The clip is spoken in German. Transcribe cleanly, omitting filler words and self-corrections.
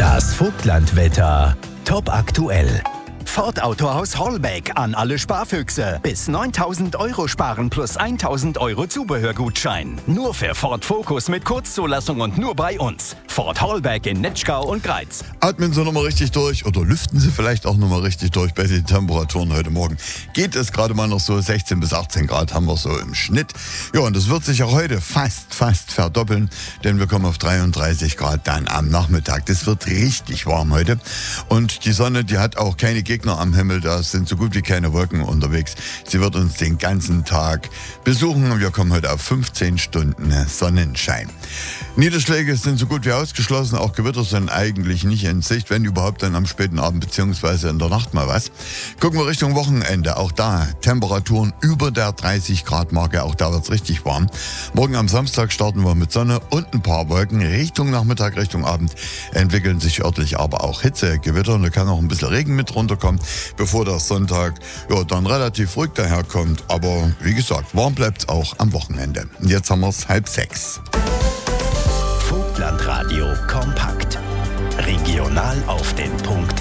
Das Vogtlandwetter. Top aktuell. Ford Autohaus Hollbeck an alle Sparfüchse. Bis 9.000 € sparen plus 1.000 € Zubehörgutschein. Nur für Ford Focus mit Kurzzulassung und nur bei uns. Ford Hollbeck in Netschgau und Greiz. Atmen Sie nochmal richtig durch oder lüften Sie vielleicht auch nochmal richtig durch bei den Temperaturen heute Morgen. Geht es gerade mal noch so 16 bis 18 Grad haben wir so im Schnitt. Ja, und das wird sich auch heute fast verdoppeln, denn wir kommen auf 33 Grad dann am Nachmittag. Das wird richtig warm heute. Und die Sonne, die hat auch keine Gegner am Himmel, da sind so gut wie keine Wolken unterwegs. Sie wird uns den ganzen Tag besuchen und wir kommen heute auf 15 Stunden Sonnenschein. Niederschläge sind so gut wie ausgeschlossen, auch Gewitter sind eigentlich nicht in Sicht, wenn überhaupt dann am späten Abend bzw. in der Nacht mal was. Gucken wir Richtung Wochenende, auch da Temperaturen über der 30 Grad Marke, auch da wird es richtig warm. Morgen am Samstag starten wir mit Sonne und ein paar Wolken. Richtung Nachmittag, Richtung Abend entwickeln sich örtlich aber auch Hitzegewitter und da kann auch ein bisschen Regen mit runterkommen, bevor der Sonntag dann relativ ruhig daherkommt. Aber wie gesagt, warm bleibt es auch am Wochenende. Und jetzt haben wir es 5:30.